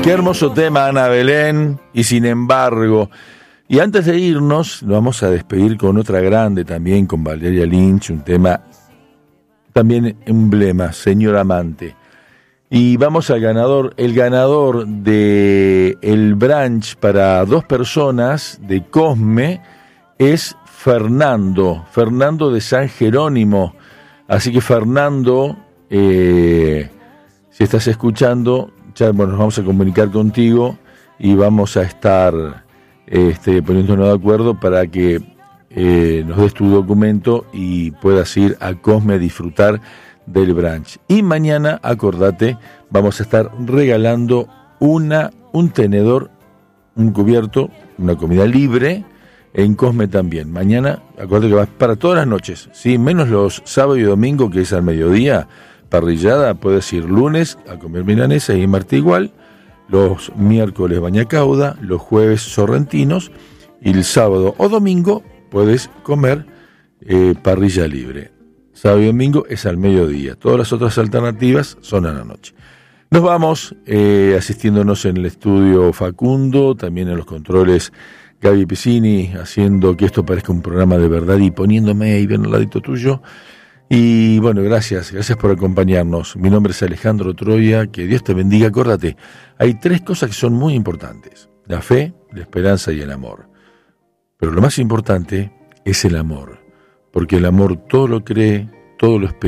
Qué hermoso tema, Ana Belén, y sin embargo. Y antes de irnos, nos vamos a despedir con otra grande también, con Valeria Lynch, un tema también emblema, Señor Amante. Y vamos al ganador, el ganador de el brunch para 2 personas de Cosme es Fernando de San Jerónimo. Así que Fernando, si estás escuchando, ya nos vamos a comunicar contigo y vamos a estar poniéndonos de acuerdo para que nos des tu documento y puedas ir a Cosme a disfrutar del brunch. Y mañana, acordate, vamos a estar regalando un tenedor, un cubierto, una comida libre en Cosme también. Mañana, acordate que va para todas las noches, ¿sí? Menos los sábados y domingo, que es al mediodía, parrillada. Puedes ir lunes a comer milanesa y en Martí igual, los miércoles bañacauda, los jueves sorrentinos y el sábado o domingo puedes comer parrilla libre. Sábado y domingo es al mediodía. Todas las otras alternativas son a la noche. Nos vamos asistiéndonos en el estudio Facundo, también en los controles Gaby Piscini, haciendo que esto parezca un programa de verdad y poniéndome ahí bien al ladito tuyo. Y bueno, gracias por acompañarnos. Mi nombre es Alejandro Troya, que Dios te bendiga. Acuérdate, hay 3 cosas que son muy importantes: la fe, la esperanza y el amor. Pero lo más importante es el amor, porque el amor todo lo cree, todo lo espera.